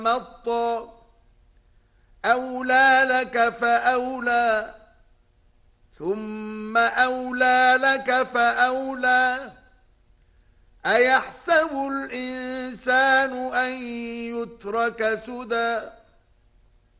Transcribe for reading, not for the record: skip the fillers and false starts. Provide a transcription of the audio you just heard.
مطا أولى لك فأولى ثم أولى لك فأولى أيحسب الإنسان أن يترك سدى